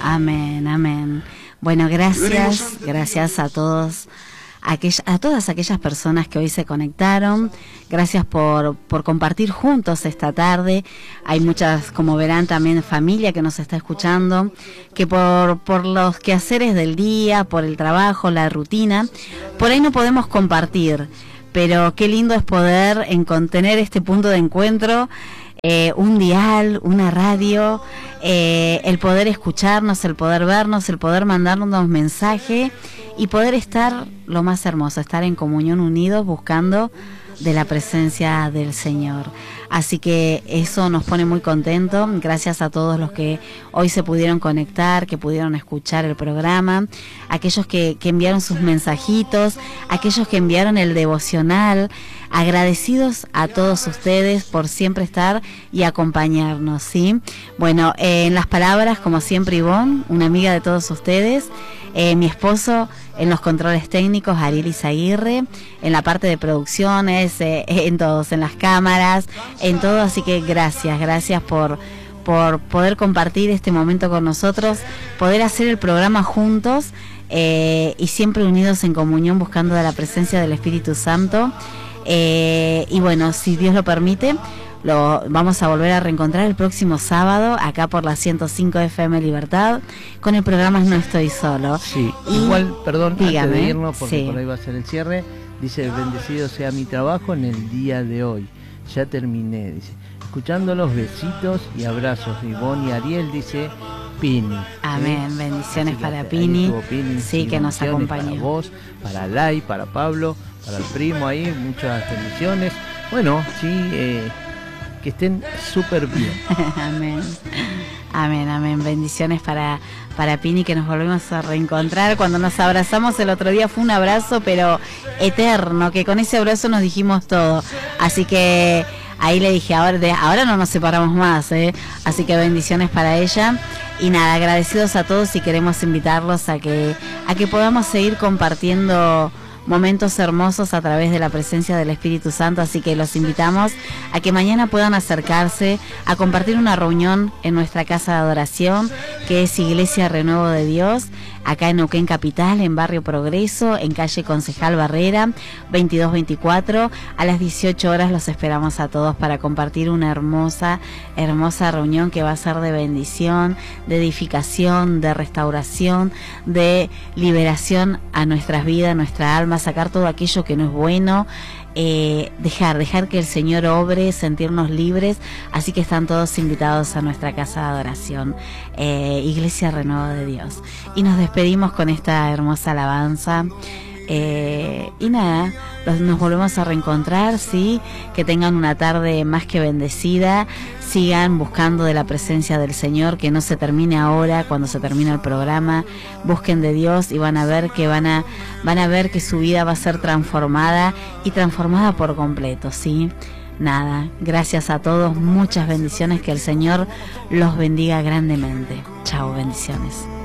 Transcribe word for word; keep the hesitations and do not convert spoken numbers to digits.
Amén, amén. Bueno, gracias, gracias a todos, a, aquella, a todas aquellas personas que hoy se conectaron. Gracias por, por compartir juntos esta tarde. Hay muchas, como verán, también familia que nos está escuchando, que por, por los quehaceres del día, por el trabajo, la rutina, por ahí no podemos compartir. Pero qué lindo es poder en, tener este punto de encuentro, eh, un dial, una radio, eh, el poder escucharnos, el poder vernos, el poder mandarnos un mensaje y poder estar lo más hermoso, estar en comunión unidos buscando de la presencia del Señor. Así que eso nos pone muy contentos. Gracias a todos los que hoy se pudieron conectar, que pudieron escuchar el programa, aquellos que, que enviaron sus mensajitos, aquellos que enviaron el devocional. Agradecidos a todos ustedes por siempre estar y acompañarnos, ¿sí? Bueno, eh, en las palabras, como siempre, Ivonne, una amiga de todos ustedes, eh, mi esposo en los controles técnicos, Ariel Izaguirre, en la parte de producciones, eh, en todos, en las cámaras, en todo, así que gracias, gracias por, por poder compartir este momento con nosotros, poder hacer el programa juntos eh, y siempre unidos en comunión buscando de la presencia del Espíritu Santo. Eh, y bueno, si Dios lo permite, lo vamos a volver a reencontrar el próximo sábado acá por la ciento cinco F M Libertad con el programa No Estoy Solo. Sí, y igual, perdón, dígame, antes de irnos, porque sí, por ahí va a ser el cierre, dice: bendecido sea mi trabajo en el día de hoy, ya terminé, dice, escuchando los besitos y abrazos, Ivonne y Ariel, dice Pini. Amén, ¿sí? Bendiciones para Pini, Pini, sí, que nos acompañó. Para vos, para Lai, para Pablo, para el primo ahí, muchas bendiciones. Bueno, sí, eh, que estén súper bien. Amén, amén, amén. Bendiciones para, para Pini, que nos volvemos a reencontrar. Cuando nos abrazamos el otro día fue un abrazo, pero eterno, que con ese abrazo nos dijimos todo. Así que ahí le dije, ahora, de, ahora no nos separamos más, ¿eh? Así que bendiciones para ella. Y nada, agradecidos a todos y queremos invitarlos a que, a que podamos seguir compartiendo momentos hermosos a través de la presencia del Espíritu Santo, así que los invitamos a que mañana puedan acercarse a compartir una reunión en nuestra casa de adoración, que es Iglesia Renuevo de Dios, acá en Neuquén Capital, en Barrio Progreso, en calle Concejal Barrera, veintidós veinticuatro, a las dieciocho horas los esperamos a todos para compartir una hermosa, hermosa reunión que va a ser de bendición, de edificación, de restauración, de liberación a nuestras vidas, a nuestra alma, sacar todo aquello que no es bueno, eh, dejar, dejar que el Señor obre, sentirnos libres, así que están todos invitados a nuestra casa de adoración, eh, Iglesia Renuevo de Dios. Y nos despedimos con esta hermosa alabanza. Eh, y nada, los, nos volvemos a reencontrar, sí, que tengan una tarde más que bendecida, sigan buscando de la presencia del Señor, que no se termine ahora, cuando se termina el programa, busquen de Dios y van a ver que van a, van a ver que su vida va a ser transformada y transformada por completo, sí. Nada, gracias a todos, muchas bendiciones, que el Señor los bendiga grandemente. Chao, bendiciones.